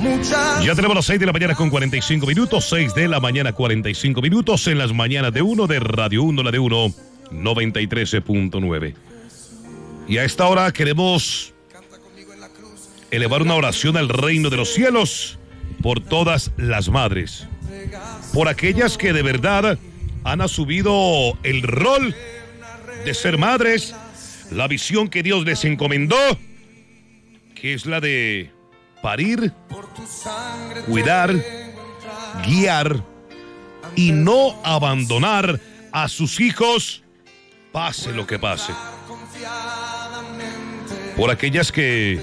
Ya tenemos las 6 de la mañana con 45 minutos, 6 de la mañana 45 minutos en las mañanas de uno de Radio 1, la de 1, 93.9. Y a esta hora queremos elevar una oración al reino de los cielos por todas las madres, por aquellas que de verdad han asumido el rol de ser madres, la visión que Dios les encomendó, que es la de parir, cuidar, guiar y no abandonar a sus hijos, pase lo que pase. Por aquellas que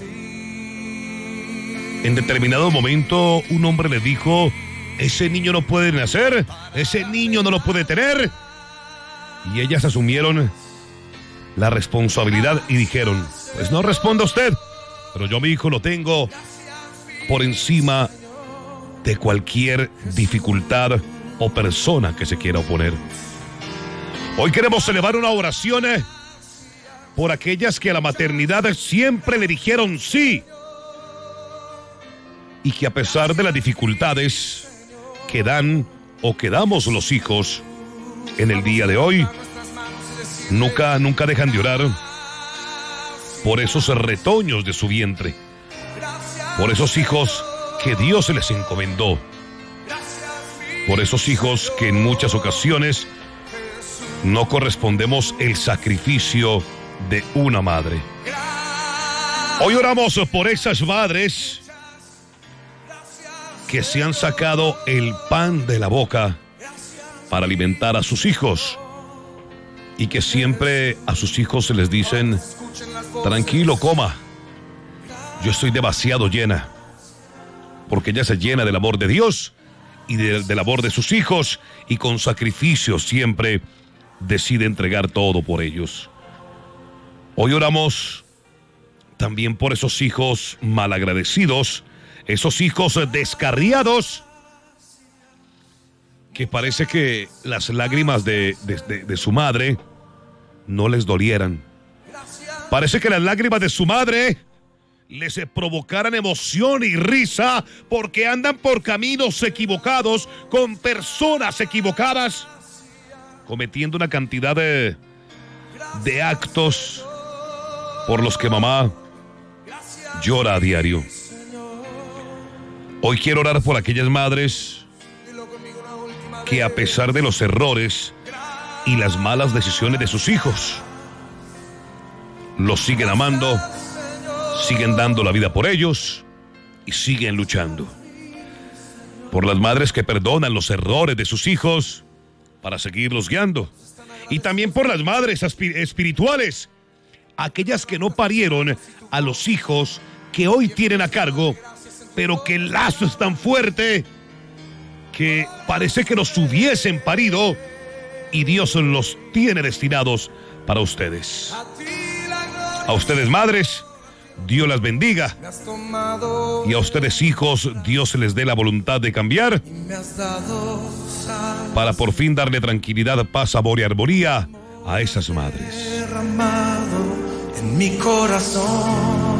en determinado momento un hombre les dijo: ese niño no puede nacer, ese niño no lo puede tener. Y ellas asumieron la responsabilidad y dijeron: pues no responda usted, pero yo a mi hijo lo tengo por encima de cualquier dificultad o persona que se quiera oponer. Hoy queremos elevar una oración por aquellas que a la maternidad siempre le dijeron sí, y que a pesar de las dificultades que dan o que damos los hijos en el día de hoy, nunca dejan de orar por esos retoños de su vientre, por esos hijos que Dios les encomendó, por esos hijos que en muchas ocasiones no correspondemos el sacrificio de una madre. Hoy oramos por esas madres que se han sacado el pan de la boca para alimentar a sus hijos, y que siempre a sus hijos se les dicen: tranquilo, coma, yo estoy demasiado llena, porque ella se llena del amor de Dios y del amor de sus hijos, y con sacrificio siempre decide entregar todo por ellos. Hoy oramos también por esos hijos malagradecidos, esos hijos descarriados, que parece que las lágrimas de su madre no les dolieran. Parece que las lágrimas de su madre les provocaran emoción y risa, porque andan por caminos equivocados, con personas equivocadas, cometiendo una cantidad de actos por los que mamá llora a diario. Hoy quiero orar por aquellas madres que, a pesar de los errores y las malas decisiones de sus hijos, los siguen amando, siguen dando la vida por ellos y siguen luchando. Por las madres que perdonan los errores de sus hijos para seguirlos guiando. Y también por las madres espirituales, aquellas que no parieron a los hijos que hoy tienen a cargo, pero que el lazo es tan fuerte que parece que los hubiesen parido, y Dios los tiene destinados para ustedes. A ustedes, madres, Dios las bendiga, y a ustedes, hijos, Dios les dé la voluntad de cambiar para por fin darle tranquilidad, paz, amor y armonía a esas madres. En mi corazón.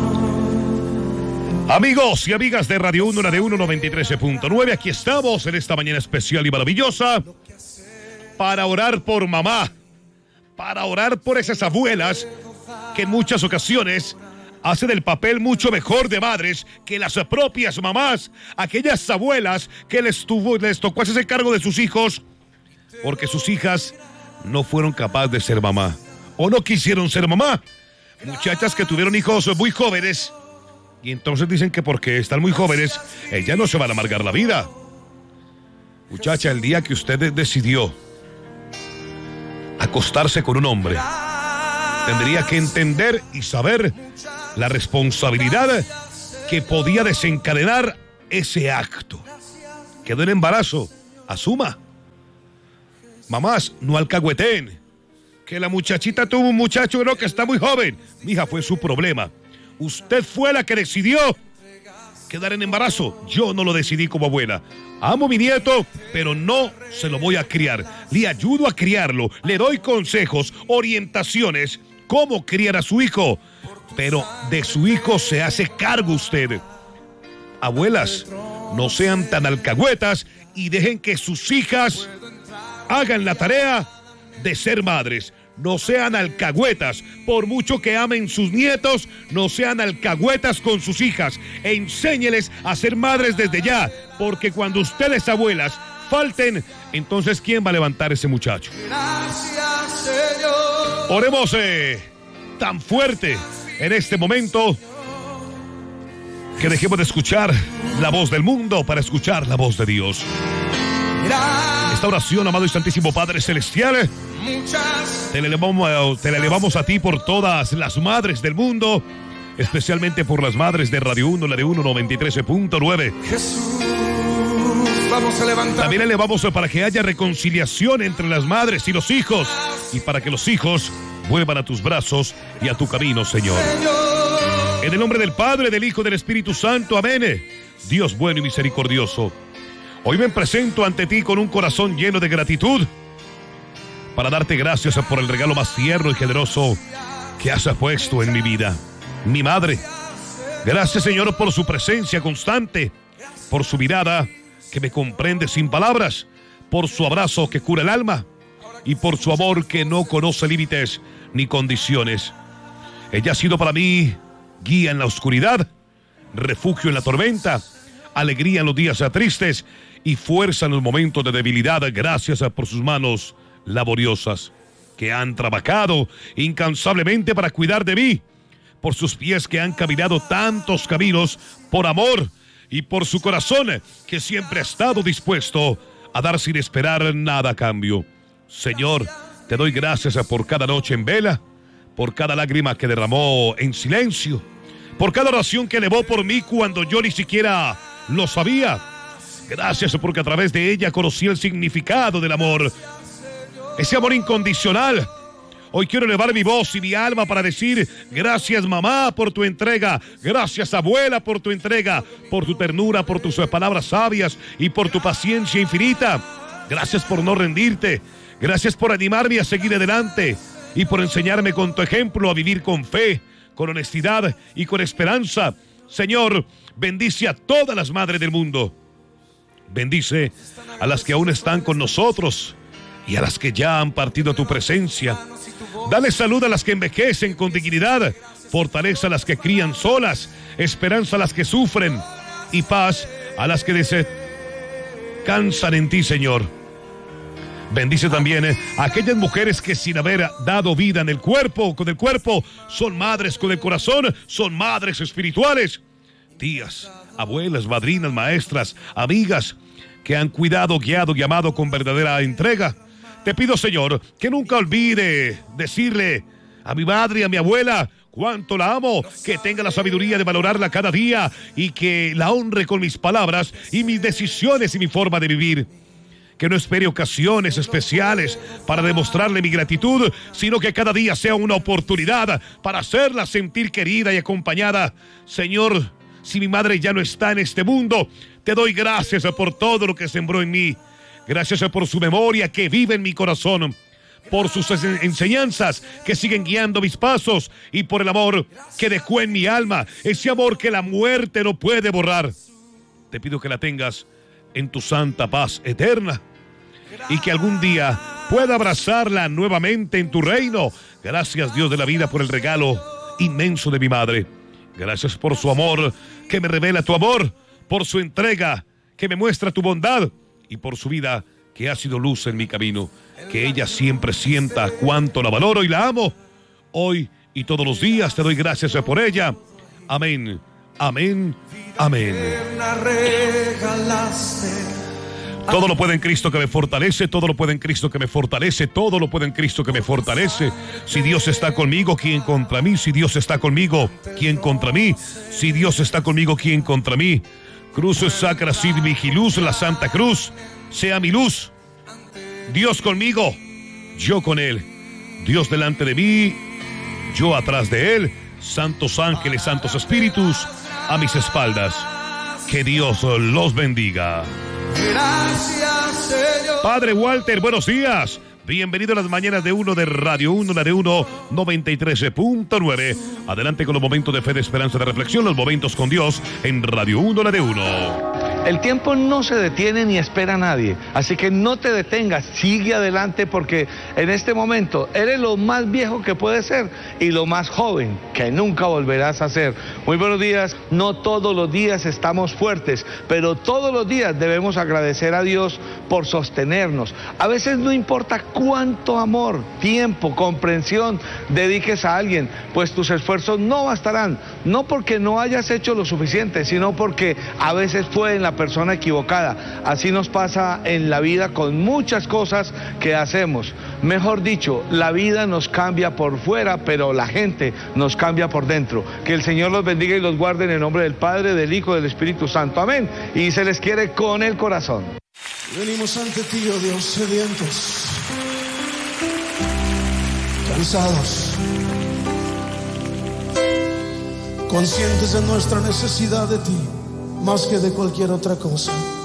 Amigos y amigas de Radio 1, la de 1, 93.9, aquí estamos en esta mañana especial y maravillosa para orar por mamá, para orar por esas abuelas que en muchas ocasiones hacen el papel mucho mejor de madres que las propias mamás, aquellas abuelas que les tocó hacerse cargo de sus hijos porque sus hijas no fueron capaces de ser mamá o no quisieron ser mamá. Muchachas que tuvieron hijos muy jóvenes y entonces dicen que porque están muy jóvenes ellas no se van a amargar la vida. Muchacha, el día que usted decidió acostarse con un hombre, tendría que entender y saber la responsabilidad que podía desencadenar ese acto. Quedó en embarazo, asuma. Mamás, no alcahueten. Que la muchachita tuvo un muchacho que está muy joven. Mija, fue su problema. Usted fue la que decidió quedar en embarazo. Yo no lo decidí como abuela. Amo a mi nieto, pero no se lo voy a criar. Le ayudo a criarlo, le doy consejos, orientaciones, cómo criar a su hijo. Pero de su hijo se hace cargo usted. abuelas, no sean tan alcahuetas y dejen que sus hijas hagan la tarea de ser madres. No sean alcahuetas, por mucho que amen sus nietos, no sean alcahuetas con sus hijas. Enséñeles a ser madres desde ya, porque cuando ustedes, abuelas, falten, entonces ¿quién va a levantar ese muchacho? Gracias, Señor. Oremos tan fuerte en este momento que dejemos de escuchar la voz del mundo para escuchar la voz de Dios. Esta oración, amado y santísimo Padre Celestial, te la elevamos a ti por todas las madres del mundo, especialmente por las madres de Radio 1, la de 193.9. Jesús, vamos a levantar. También elevamos para que haya reconciliación entre las madres y los hijos, y para que los hijos vuelvan a tus brazos y a tu camino, Señor. En el nombre del Padre, del Hijo y del Espíritu Santo, amén. Dios bueno y misericordioso, hoy me presento ante ti con un corazón lleno de gratitud para darte gracias por el regalo más tierno y generoso que has puesto en mi vida, mi madre. Gracias, Señor, por su presencia constante, por su mirada que me comprende sin palabras, por su abrazo que cura el alma y por su amor que no conoce límites ni condiciones. Ella ha sido para mí guía en la oscuridad, refugio en la tormenta, alegría en los días tristes y fuerza en los momentos de debilidad. Gracias por sus manos laboriosas que han trabajado incansablemente para cuidar de mí, por sus pies que han caminado tantos caminos por amor y por su corazón que siempre ha estado dispuesto a dar sin esperar nada a cambio. Señor, te doy gracias por cada noche en vela, por cada lágrima que derramó en silencio, por cada oración que elevó por mí cuando yo ni siquiera lo sabía. Gracias porque a través de ella conocí el significado del amor, ese amor incondicional. Hoy quiero elevar mi voz y mi alma para decir gracias, mamá, por tu entrega. Gracias, abuela, por tu entrega, por tu ternura, por tus palabras sabias y por tu paciencia infinita. Gracias por no rendirte. Gracias por animarme a seguir adelante y por enseñarme con tu ejemplo a vivir con fe, con honestidad y con esperanza. Señor, bendice a todas las madres del mundo. Bendice a las que aún están con nosotros y a las que ya han partido a tu presencia. Dale salud a las que envejecen con dignidad, fortaleza a las que crían solas, esperanza a las que sufren y paz a las que descansan en ti, Señor. Bendice también a aquellas mujeres que sin haber dado vida en el cuerpo, con el cuerpo, son madres con el corazón, son madres espirituales. Tías, abuelas, madrinas, maestras, amigas, que han cuidado, guiado y amado con verdadera entrega. Te pido, Señor, que nunca olvide decirle a mi madre y a mi abuela cuánto la amo, que tenga la sabiduría de valorarla cada día y que la honre con mis palabras y mis decisiones y mi forma de vivir. Que no espere ocasiones especiales para demostrarle mi gratitud, sino que cada día sea una oportunidad para hacerla sentir querida y acompañada. Señor, si mi madre ya no está en este mundo, te doy gracias por todo lo que sembró en mí. Gracias por su memoria que vive en mi corazón, por sus enseñanzas que siguen guiando mis pasos y por el amor que dejó en mi alma, ese amor que la muerte no puede borrar. Te pido que la tengas en tu santa paz eterna y que algún día pueda abrazarla nuevamente en tu reino. Gracias, Dios de la vida, por el regalo inmenso de mi madre. Gracias por su amor que me revela tu amor, por su entrega que me muestra tu bondad y por su vida que ha sido luz en mi camino. Que ella siempre sienta cuánto la valoro y la amo. Hoy y todos los días te doy gracias por ella. Amén, amén, amén. Todo lo puede en Cristo que me fortalece, todo lo puede en Cristo que me fortalece, todo lo puede en Cristo que me fortalece. Si Dios está conmigo, ¿quién contra mí? Si Dios está conmigo, ¿quién contra mí? Si Dios está conmigo, ¿quién contra mí? Cruz sacra sid vigilus, la Santa Cruz sea mi luz. Dios conmigo, yo con Él. Dios delante de mí, yo atrás de Él. Santos ángeles, santos espíritus a mis espaldas. Que Dios los bendiga. Gracias, Señor. Padre Walter, buenos días. Bienvenido a las mañanas de 1 de Radio 1, la de 1, 93.9. Adelante con los momentos de fe, de esperanza, de reflexión, los momentos con Dios en Radio 1, la de 1. El tiempo no se detiene ni espera a nadie, así que no te detengas, sigue adelante porque en este momento eres lo más viejo que puedes ser y lo más joven que nunca volverás a ser. Muy buenos días, no todos los días estamos fuertes, pero todos los días debemos agradecer a Dios por sostenernos. A veces no importa cuánto amor, tiempo, comprensión dediques a alguien, pues tus esfuerzos no bastarán, no porque no hayas hecho lo suficiente, sino porque a veces fue en la persona equivocada. Así nos pasa en la vida con muchas cosas que hacemos. Mejor dicho, la vida nos cambia por fuera, pero la gente nos cambia por dentro. Que el Señor los bendiga y los guarde en el nombre del Padre, del Hijo y del Espíritu Santo. Amén. Y se les quiere con el corazón. Venimos ante ti, oh Dios, sedientos, cansados, conscientes de nuestra necesidad de ti, más que de cualquier otra cosa.